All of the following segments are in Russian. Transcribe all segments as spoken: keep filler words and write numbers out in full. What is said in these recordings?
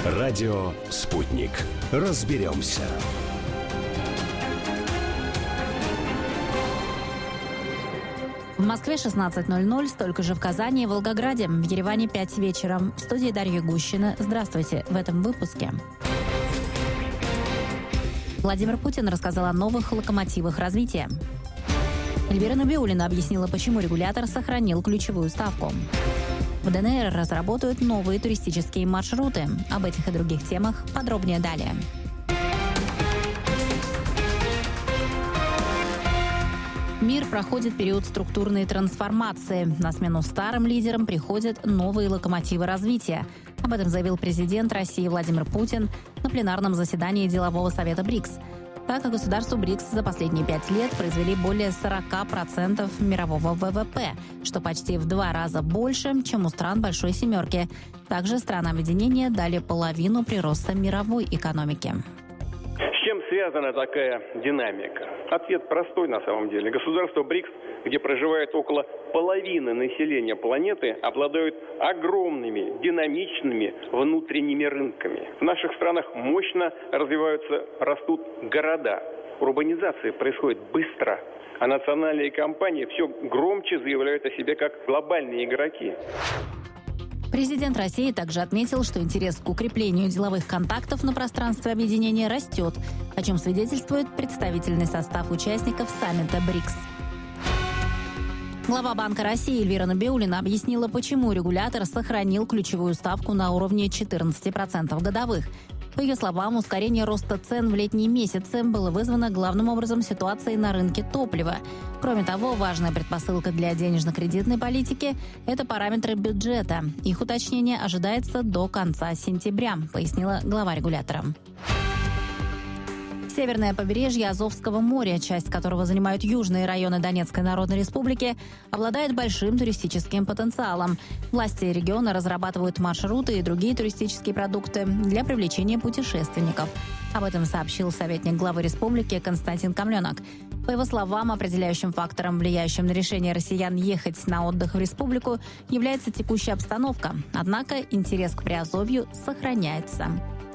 Радио «Спутник». Разберемся. В Москве шестнадцать ноль ноль, столько же в Казани и Волгограде. В Ереване пять вечера. В студии Дарья Гущина. Здравствуйте. В этом выпуске. Владимир Путин рассказал о новых локомотивах развития. Эльвира Набиуллина объяснила, почему регулятор сохранил ключевую ставку. В ДНР разработают новые туристические маршруты. Об этих и других темах подробнее далее. Мир проходит период структурной трансформации. На смену старым лидерам приходят новые локомотивы развития. Об этом заявил президент России Владимир Путин на пленарном заседании делового совета БРИКС. Так как государства БРИКС за последние пять лет произвели более сорок процентов мирового ВВП, что почти в два раза больше, чем у стран Большой Семерки. Также страны объединения дали половину прироста мировой экономики. С чем связана такая динамика? Ответ простой на самом деле. Государства БРИКС, где проживает около половины населения планеты, обладают огромными, динамичными внутренними рынками. В наших странах мощно развиваются, растут города. Урбанизация происходит быстро, а национальные компании все громче заявляют о себе как глобальные игроки. Президент России также отметил, что интерес к укреплению деловых контактов на пространстве объединения растет, о чем свидетельствует представительный состав участников саммита БРИКС. Глава Банка России Эльвира Набиуллина объяснила, почему регулятор сохранил ключевую ставку на уровне четырнадцать процентов годовых. По ее словам, ускорение роста цен в летние месяцы было вызвано главным образом ситуацией на рынке топлива. Кроме того, важная предпосылка для денежно-кредитной политики – это параметры бюджета. Их уточнение ожидается до конца сентября, пояснила глава регулятора. Северное побережье Азовского моря, часть которого занимают южные районы Донецкой Народной Республики, обладает большим туристическим потенциалом. Власти региона разрабатывают маршруты и другие туристические продукты для привлечения путешественников. Об этом сообщил советник главы республики Константин Камленок. По его словам, определяющим фактором, влияющим на решение россиян ехать на отдых в республику, является текущая обстановка. Однако интерес к Приазовью сохраняется.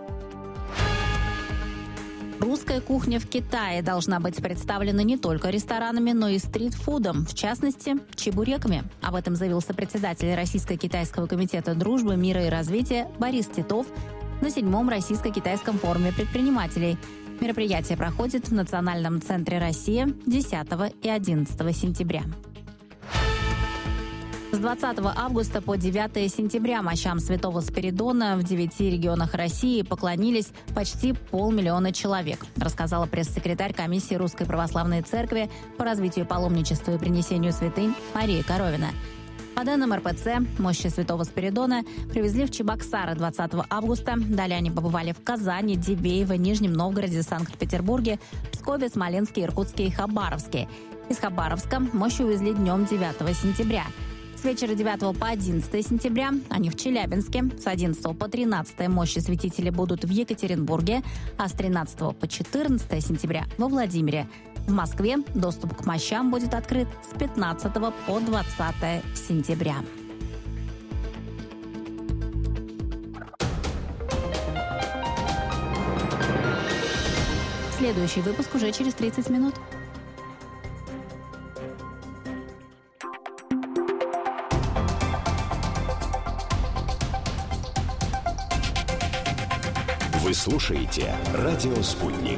Русская кухня в Китае должна быть представлена не только ресторанами, но и стритфудом, в частности, чебуреками. Об этом заявил сопредседатель Российско-китайского комитета дружбы, мира и развития Борис Титов на седьмом российско-китайском форуме предпринимателей. Мероприятие проходит в Национальном центре «Россия» десятого и одиннадцатого сентября. С двадцатого августа по девятого сентября мощам Святого Спиридона в девяти регионах России поклонились почти полмиллиона человек, рассказала пресс-секретарь комиссии Русской Православной Церкви по развитию паломничества и принесению святынь Мария Коровина. По данным эр пэ цэ, мощи Святого Спиридона привезли в Чебоксары двадцатого августа. Далее они побывали в Казани, Дивеево, Нижнем Новгороде, Санкт-Петербурге, Пскове, Смоленске, Иркутске и Хабаровске. Из Хабаровска мощи увезли днем девятого сентября. С вечера девятого по одиннадцатое сентября они в Челябинске, с одиннадцатого по тринадцатое мощи святителей будут в Екатеринбурге, а с тринадцатого по четырнадцатое сентября во Владимире. В Москве доступ к мощам будет открыт с пятнадцатого по двадцатое сентября. Следующий выпуск уже через тридцать минут. Вы слушаете «Радио Спутник».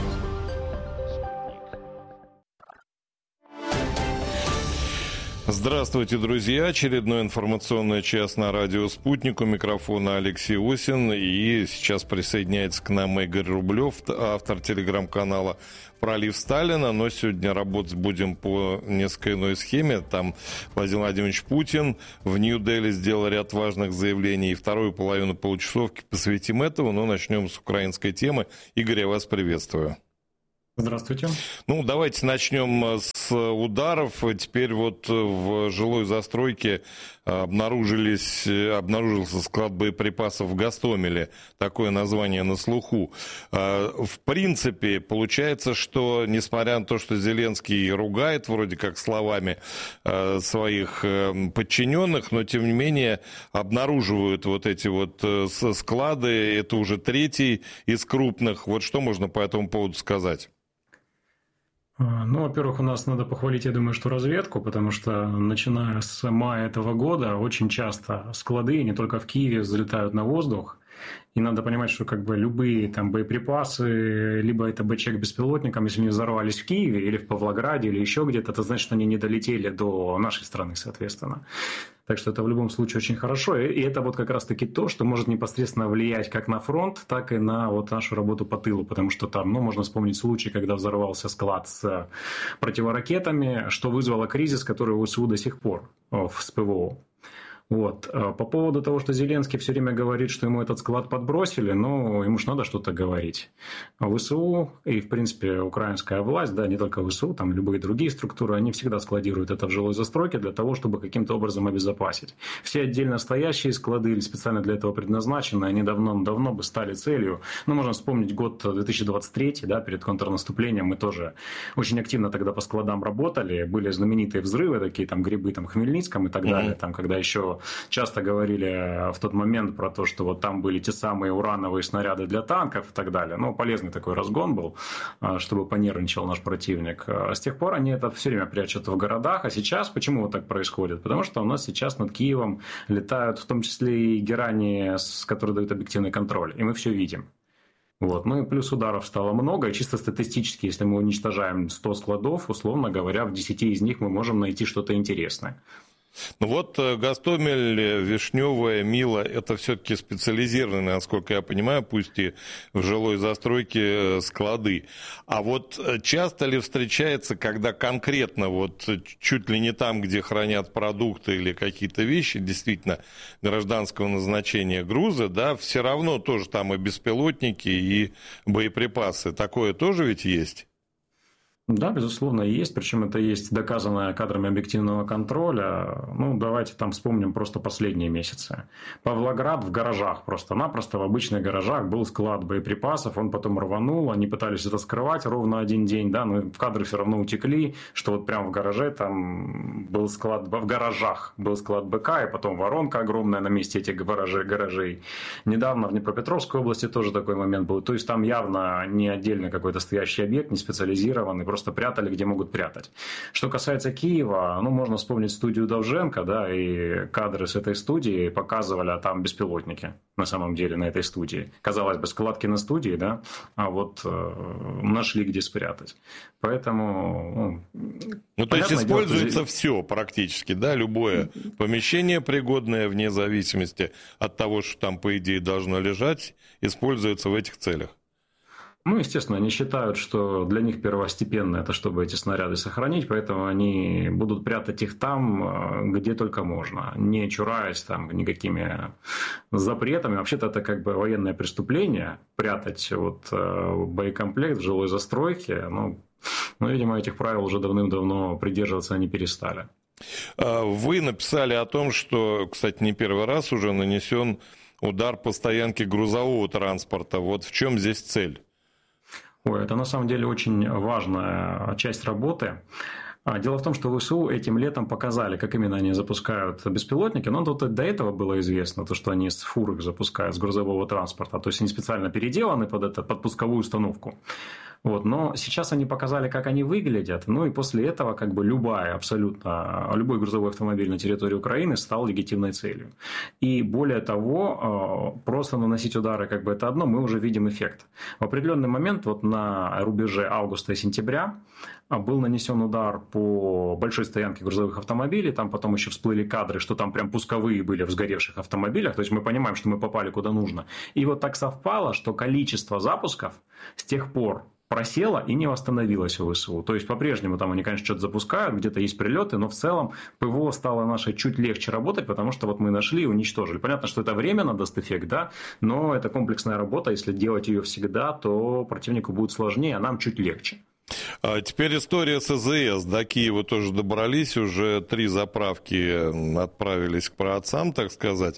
Здравствуйте, друзья. Очередной информационный час на радио «Спутник». У микрофона Алексей Осин. И сейчас присоединяется к нам Игорь Рублев, автор телеграм-канала «Пролив Сталина». Но сегодня работать будем по несколько иной схеме. Там Владимир Владимирович Путин в Нью-Дели сделал ряд важных заявлений. И вторую половину получасовки посвятим этому. Но начнем с украинской темы. Игорь, я вас приветствую. Здравствуйте. Ну, давайте начнем с ударов. Теперь вот в жилой застройке обнаружились, обнаружился склад боеприпасов в Гостомеле, такое название на слуху. В принципе, получается, что, несмотря на то, что Зеленский ругает вроде как словами своих подчиненных, но тем не менее обнаруживают вот эти вот склады, это уже третий из крупных. Вот что можно по этому поводу сказать? Ну, во-первых, у нас надо похвалить, я думаю, что разведку, потому что начиная с мая этого года очень часто склады, не только в Киеве, взлетают на воздух. И надо понимать, что как бы любые там боеприпасы, либо это БЧ к беспилотникам, если они взорвались в Киеве или в Павлограде или еще где-то, это значит, что они не долетели до нашей страны, соответственно. Так что это в любом случае очень хорошо. И это вот как раз-таки то, что может непосредственно влиять как на фронт, так и на вот нашу работу по тылу. Потому что там, ну, можно вспомнить случай, когда взорвался склад с противоракетами, что вызвало кризис, который у ВСУ до сих пор в СПВО. Вот. По поводу того, что Зеленский все время говорит, что ему этот склад подбросили, ну, ему же надо что-то говорить. ВСУ и, в принципе, украинская власть, да, не только ВСУ, там любые другие структуры, они всегда складируют это в жилой застройке для того, чтобы каким-то образом обезопасить. Все отдельно стоящие склады или специально для этого предназначенные, они давно-давно бы стали целью. Ну, можно вспомнить год две тысячи двадцать третий, да, перед контрнаступлением мы тоже очень активно тогда по складам работали, были знаменитые взрывы, такие там грибы там, в Хмельницком и так далее, mm-hmm. там, когда еще часто говорили в тот момент про то, что вот там были те самые урановые снаряды для танков и так далее. Ну, полезный такой разгон был, чтобы понервничал наш противник. С тех пор они это все время прячут в городах. А сейчас почему вот так происходит? Потому что у нас сейчас над Киевом летают в том числе и герани, которые дают объективный контроль. И мы все видим. Вот. Ну и плюс ударов стало много. И чисто статистически, если мы уничтожаем сто складов, условно говоря, в десяти из них мы можем найти что-то интересное. Ну вот Гостомель, Вишневая, Мила, это все-таки специализированные, насколько я понимаю, пусть и в жилой застройке, склады. А вот часто ли встречается, когда конкретно вот чуть ли не там, где хранят продукты или какие-то вещи, действительно гражданского назначения груза, да, все равно тоже там и беспилотники, и боеприпасы. Такое тоже ведь есть? Да, безусловно, есть. Причем это есть доказанное кадрами объективного контроля. Ну, давайте там вспомним просто последние месяцы. Павлоград в гаражах, просто-напросто в обычных гаражах был склад боеприпасов, он потом рванул, они пытались это скрывать ровно один день, да, но в кадры все равно утекли, что вот прямо в гараже там был склад, в гаражах был склад БК, и потом воронка огромная на месте этих гаражей. гаражей. Недавно в Днепропетровской области тоже такой момент был. То есть там явно не отдельно какой-то стоящий объект, не специализированный, просто прятали, где могут прятать. Что касается Киева, ну, можно вспомнить студию Довженко, да, и кадры с этой студии показывали, а там беспилотники, на самом деле, на этой студии. Казалось бы, складки на студии, да, а вот э, нашли, где спрятать. Поэтому... Ну, ну то есть используется дело, все практически, да, любое помещение пригодное, вне зависимости от того, что там, по идее, должно лежать, используется в этих целях. Ну, естественно, они считают, что для них первостепенно это, чтобы эти снаряды сохранить, поэтому они будут прятать их там, где только можно, не чураясь там никакими запретами. Вообще-то это как бы военное преступление, прятать вот боекомплект в жилой застройке. Ну, ну, видимо, этих правил уже давным-давно придерживаться они перестали. Вы написали о том, что, кстати, не первый раз уже нанесен удар по стоянке грузового транспорта. Вот в чем здесь цель? Ой, это на самом деле очень важная часть работы. Дело в том, что ВСУ этим летом показали, как именно они запускают беспилотники. Но тут до этого было известно, то, что они с фур их запускают, с грузового транспорта. То есть они специально переделаны под, это, под пусковую установку. Вот. Но сейчас они показали, как они выглядят. Ну и после этого как бы любая, абсолютно любой грузовой автомобиль на территории Украины стал легитимной целью. И более того, просто наносить удары как бы это одно, мы уже видим эффект. В определенный момент вот на рубеже августа и сентября был нанесен удар по большой стоянке грузовых автомобилей. Там потом еще всплыли кадры, что там прям пусковые были в сгоревших автомобилях. То есть мы понимаем, что мы попали куда нужно. И вот так совпало, что количество запусков с тех пор просело и не восстановилось у ВСУ. То есть по-прежнему там они, конечно, что-то запускают, где-то есть прилеты, но в целом ПВО стало наше чуть легче работать, потому что вот мы нашли и уничтожили. Понятно, что это временно даст эффект, да, но это комплексная работа. Если делать ее всегда, то противнику будет сложнее, а нам чуть легче. А теперь история с АЗС. До Киева тоже добрались, уже три заправки отправились к праотцам, так сказать.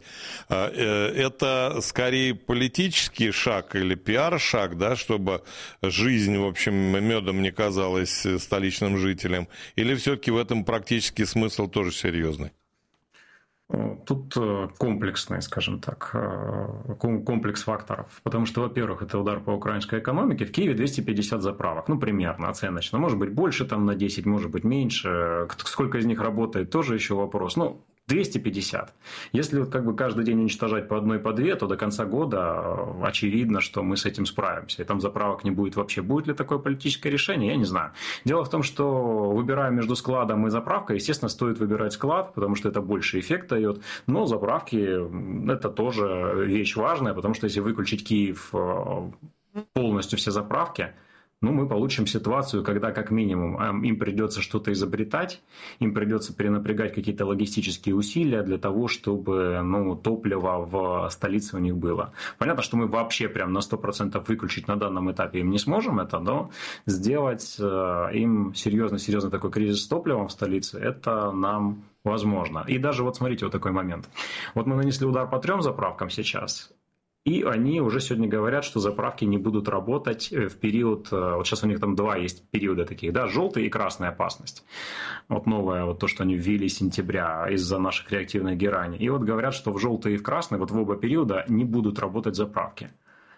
Это скорее политический шаг или пиар-шаг, да, чтобы жизнь, в общем, медом не казалась столичным жителям? Или все-таки в этом практический смысл тоже серьезный? Тут комплексный, скажем так, комплекс факторов. Потому что, во-первых, это удар по украинской экономике. В Киеве двести пятьдесят заправок, ну, примерно, оценочно. Может быть, больше там на десять, может быть, меньше. Сколько из них работает, тоже еще вопрос. Ну, двести пятьдесят. Если вот как бы каждый день уничтожать по одной, по две, то до конца года очевидно, что мы с этим справимся. И там заправок не будет вообще. Будет ли такое политическое решение, я не знаю. Дело в том, что выбирая между складом и заправкой, естественно, стоит выбирать склад, потому что это больше эффект дает. Но заправки – это тоже вещь важная, потому что если выключить Киев полностью все заправки, ну, мы получим ситуацию, когда как минимум им придется что-то изобретать, им придется перенапрягать какие-то логистические усилия для того, чтобы, ну, топливо в столице у них было. Понятно, что мы вообще прям на сто процентов выключить на данном этапе им не сможем это, но сделать им серьезный-серьезный такой кризис с топливом в столице, это нам возможно. И даже вот смотрите, вот такой момент. Вот мы нанесли удар по трем заправкам сейчас. И они уже сегодня говорят, что заправки не будут работать в период, вот сейчас у них там два есть периода таких, да, желтая и красная опасность. Вот новое, вот то, что они ввели с сентября из-за наших реактивных герани. И вот говорят, что в желтый и в красный, вот в оба периода не будут работать заправки.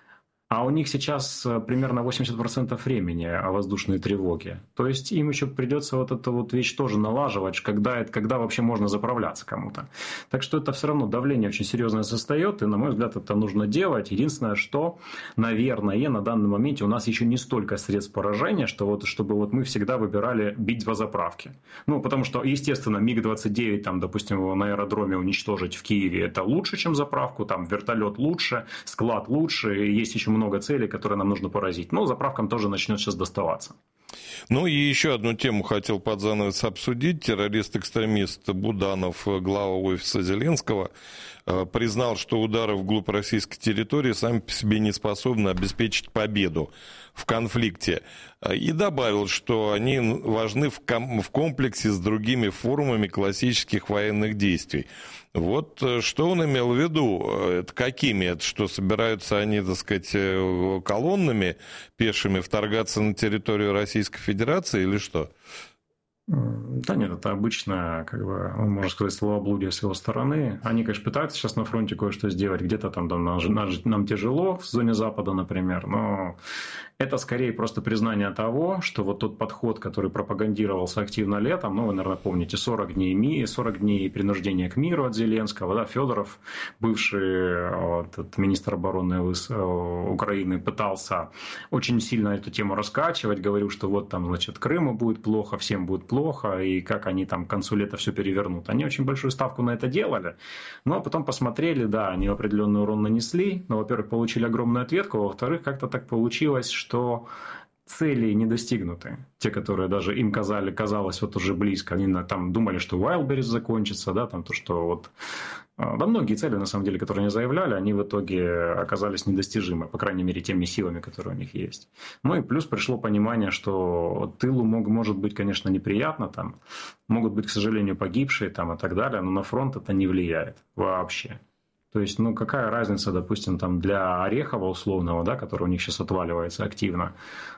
А у них сейчас примерно восемьдесят процентов времени воздушные тревоги. То есть им еще придется вот эту вот вещь тоже налаживать, когда, когда вообще можно заправляться кому-то. Так что это все равно давление очень серьезное создает, и, на мой взгляд, это нужно делать. Единственное, что, наверное, на данном моменте у нас еще не столько средств поражения, что вот, чтобы вот мы всегда выбирали бить по заправке. Ну, потому что, естественно, МиГ двадцать девять, там, допустим, его на аэродроме уничтожить в Киеве, это лучше, чем заправку, там вертолет лучше, склад лучше, есть еще много много целей, которые нам нужно поразить. Но заправкам тоже начнет сейчас доставаться. Ну и еще одну тему хотел под занавес обсудить. Террорист-экстремист Буданов, глава офиса Зеленского, признал, что удары вглубь российской территории сами по себе не способны обеспечить победу в конфликте. И добавил, что они важны в комплексе с другими формами классических военных действий. Вот что он имел в виду? Это какими? Это что, собираются они, так сказать, колоннами пешими вторгаться на территорию Российской Федерации или что? Да нет, это обычно, как бы, можно сказать, словоблудие с его стороны. Они, конечно, пытаются сейчас на фронте кое-что сделать. Где-то там, там нам тяжело, в зоне Запада, например, но это скорее просто признание того, что вот тот подход, который пропагандировался активно летом, ну, вы, наверное, помните, сорок дней, ми, сорок дней принуждения к миру от Зеленского, да, Федоров, бывший вот, министр обороны Украины, пытался очень сильно эту тему раскачивать, говорил, что вот там, значит, Крыму будет плохо, всем будет плохо, и как они там к концу лета все перевернут. Они очень большую ставку на это делали, но потом посмотрели, да, они определенный урон нанесли, но, во-первых, получили огромную ответку, во-вторых, как-то так получилось, что что цели не достигнуты. Те, которые даже им казали, казалось вот уже близко. Они там думали, что Wildberries закончится, да, там то, что вот... Да, многие цели, на самом деле, которые они заявляли, они в итоге оказались недостижимы, по крайней мере, теми силами, которые у них есть. Ну и плюс пришло понимание, что тылу мог, может быть, конечно, неприятно, там, могут быть, к сожалению, погибшие там, и так далее, но на фронт это не влияет вообще. То есть, ну, какая разница, допустим, там для Орехова условного, да, который у них сейчас отваливается активно,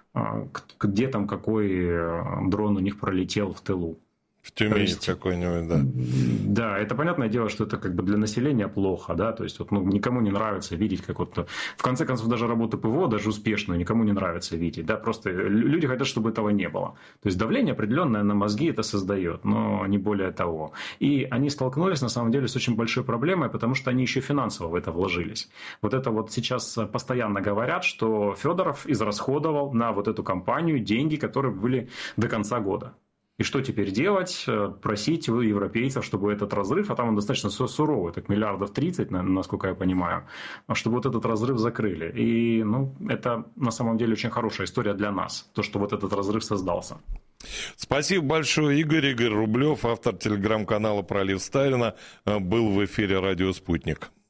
где там какой дрон у них пролетел в тылу. В Тюмени есть, какой-нибудь, да. Да, это понятное дело, что это как бы для населения плохо, да, то есть вот, ну, никому не нравится видеть, как вот, в конце концов, даже работу ПВО, даже успешную, никому не нравится видеть, да, просто люди хотят, чтобы этого не было. То есть давление определенное на мозги это создает, но не более того. И они столкнулись, на самом деле, с очень большой проблемой, потому что они еще финансово в это вложились. Вот это вот сейчас постоянно говорят, что Федоров израсходовал на вот эту кампанию деньги, которые были до конца года. И что теперь делать? Просить у европейцев, чтобы этот разрыв, а там он достаточно суровый, так миллиардов тридцать, насколько я понимаю, чтобы вот этот разрыв закрыли. И ну, это на самом деле очень хорошая история для нас, то, что вот этот разрыв создался. Спасибо большое, Игорь. Игорь Рублев, автор телеграм-канала «Пролив Сталина», был в эфире «Радио Спутник».